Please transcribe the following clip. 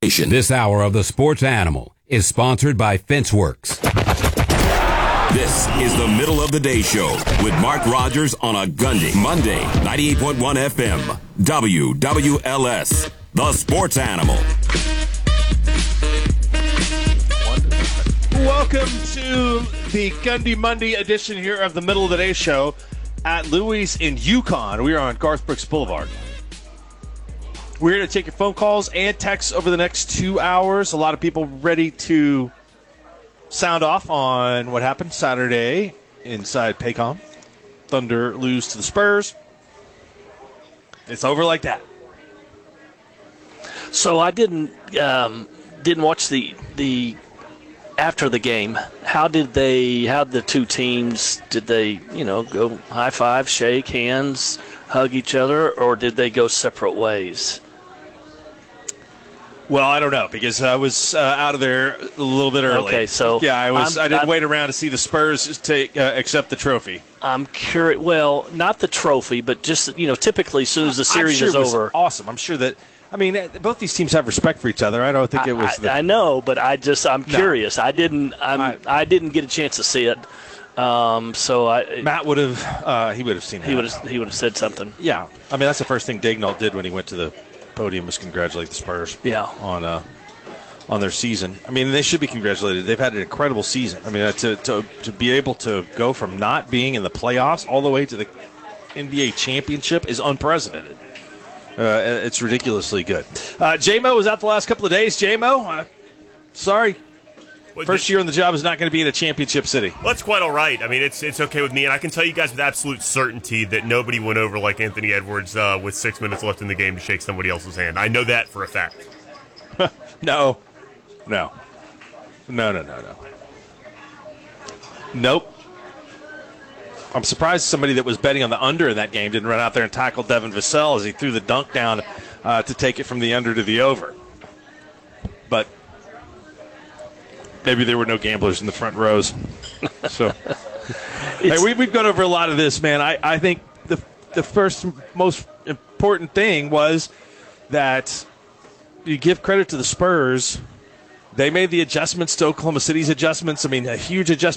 station. This hour of the Sports Animal is sponsored by Fenceworks. This is the Middle of the Day Show with Mark Rogers on a Gundy. Monday, 98.1 FM, WWLS, the Sports Animal. Welcome to the Gundy Monday edition here of the Middle of the Day Show at Louis in Yukon. We are on Garth Brooks Boulevard. We're here to take your phone calls and texts over the next 2 hours. A lot of people ready to sound off on what happened Saturday inside Paycom. Thunder lose to the Spurs. It's over like that. So I didn't watch the after the game. How the two teams, did they, go high five, shake hands, hug each other, or did they go separate ways? Well, I don't know because I was out of there a little bit early. Okay, so yeah, I didn't wait around to see the Spurs accept the trophy. I'm curious. Well, not the trophy, but just typically as soon as the series is over. Awesome. I'm sure that. I mean, both these teams have respect for each other. I don't think it was. I know, but I'm curious. I didn't get a chance to see it. Matt would have. He would have seen. He would have said something. Yeah, I mean that's the first thing Daigneault did when he went to the podium was congratulate the Spurs. Yeah. On their season. I mean, they should be congratulated. They've had an incredible season. I mean, to be able to go from not being in the playoffs all the way to the NBA championship is unprecedented. It's ridiculously good. J-Mo was out the last couple of days. J-Mo, sorry. First year on the job is not going to be in a championship city. Well, that's quite all right. I mean, it's okay with me, and I can tell you guys with absolute certainty that nobody went over like Anthony Edwards with 6 minutes left in the game to shake somebody else's hand. I know that for a fact. No. Nope. I'm surprised somebody that was betting on the under in that game didn't run out there and tackle Devin Vassell as he threw the dunk down to take it from the under to the over. But maybe there were no gamblers in the front rows. So hey, we've gone over a lot of this, man. I think the first most important thing was that you give credit to the Spurs. They made the adjustments to Oklahoma City's adjustments. I mean, a huge adjustment